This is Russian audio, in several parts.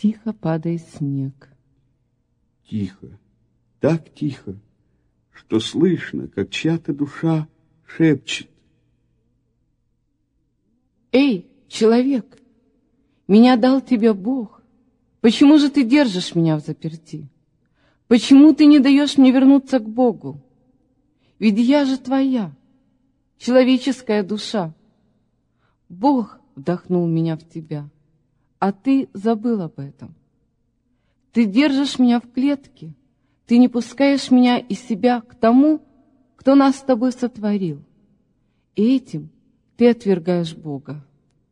Тихо падает снег. Тихо, так тихо, что слышно, как чья-то душа шепчет. Эй, человек, меня дал тебе Бог. Почему же ты держишь меня взаперти? Почему ты не даешь мне вернуться к Богу? Ведь я же твоя, человеческая душа. Бог вдохнул меня в тебя, а ты забыл об этом. Ты держишь меня в клетке, ты не пускаешь меня из себя к тому, кто нас с тобой сотворил. И этим ты отвергаешь Бога.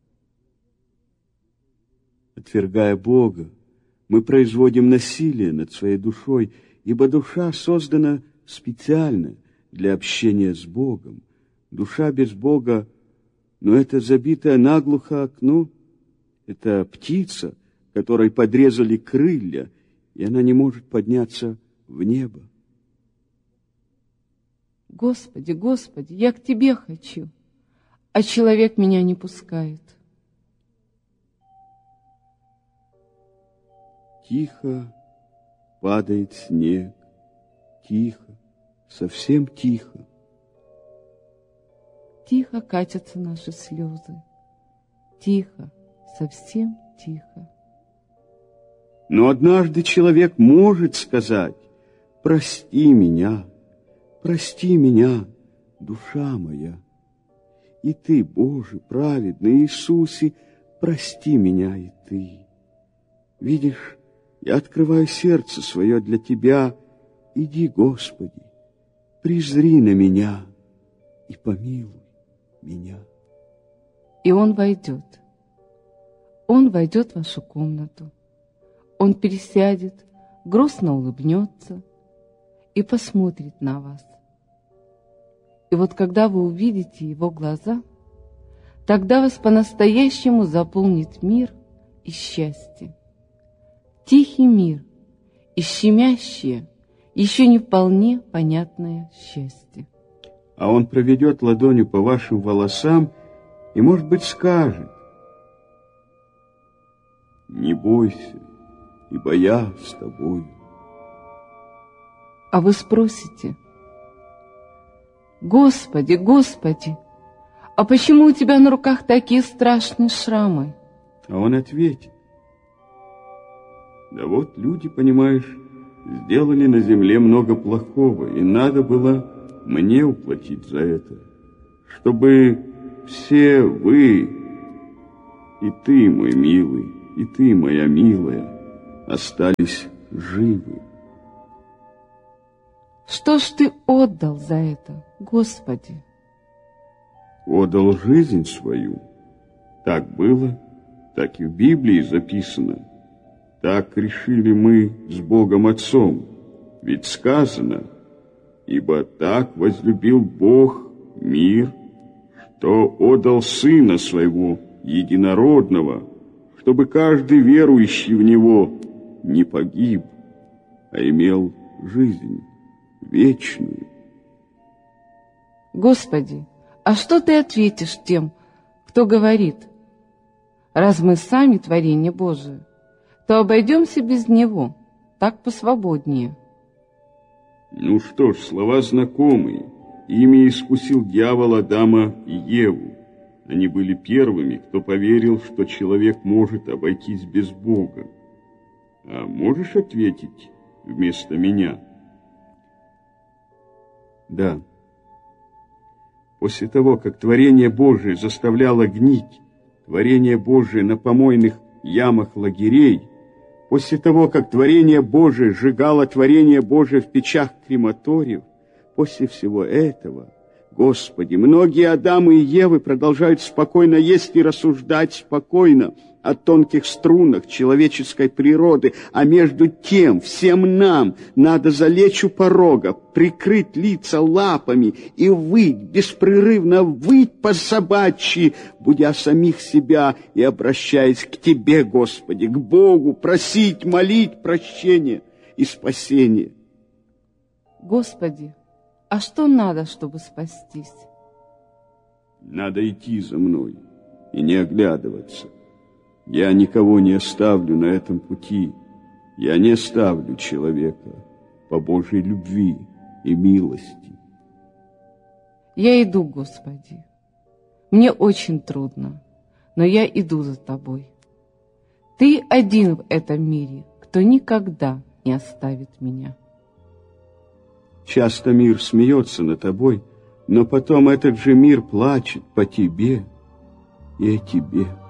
Отвергая Бога, мы производим насилие над своей душой, ибо душа создана специально для общения с Богом. Душа без Бога, но это забитое наглухо окно, это птица, которой подрезали крылья, и она не может подняться в небо. Господи, Господи, я к Тебе хочу, а человек меня не пускает. Тихо падает снег, тихо, совсем тихо. Тихо катятся наши слезы, тихо, совсем тихо. Но однажды человек может сказать: прости меня, душа моя. И ты, Боже праведный Иисусе, прости меня и ты. Видишь, я открываю сердце свое для Тебя. Иди, Господи, презри на меня и помилуй меня. И Он войдет. Он войдет в вашу комнату. Он пересядет, грустно улыбнется и посмотрит на вас. И вот когда вы увидите Его глаза, тогда вас по-настоящему заполнит мир и счастье. Тихий мир и щемящее, еще не вполне понятное счастье. А Он проведет ладонью по вашим волосам и, может быть, скажет: не бойся, ибо я с тобой. А вы спросите: Господи, Господи, а почему у Тебя на руках такие страшные шрамы? А Он ответит: да вот люди, понимаешь, сделали на земле много плохого, и надо было мне уплатить за это, чтобы все вы, и ты, мой милый, и ты, моя милая, остались живы. Что ж ты отдал за это, Господи? Отдал жизнь свою. Так было, так и в Библии записано. Так решили мы с Богом Отцом. Ведь сказано: ибо так возлюбил Бог мир, что отдал Сына Своего Единородного, чтобы каждый верующий в Него не погиб, а имел жизнь вечную. Господи, а что Ты ответишь тем, кто говорит: раз мы сами творение Божие, то обойдемся без Него, так посвободнее? Ну что ж, слова знакомые. Ими искусил дьявол Адама и Еву. Они были первыми, кто поверил, что человек может обойтись без Бога. А можешь ответить вместо меня? Да. После того, как творение Божие заставляло гнить, творение Божие на помойных ямах лагерей, после того, как творение Божие сжигало творение Божие в печах крематориев, после всего этого, Господи, многие Адамы и Евы продолжают спокойно есть и рассуждать спокойно о тонких струнах человеческой природы, а между тем всем нам надо залечь у порога, прикрыть лица лапами и выть, беспрерывно выть по-собачьи, будя самих себя и обращаясь к Тебе, Господи, к Богу, просить, молить прощения и спасения. Господи, а что надо, чтобы спастись? Надо идти за мной и не оглядываться. Я никого не оставлю на этом пути. Я не оставлю человека по Божьей любви и милости. Я иду, Господи. Мне очень трудно, но я иду за Тобой. Ты один в этом мире, кто никогда не оставит меня. Часто мир смеется над тобой, но потом этот же мир плачет по тебе и о тебе.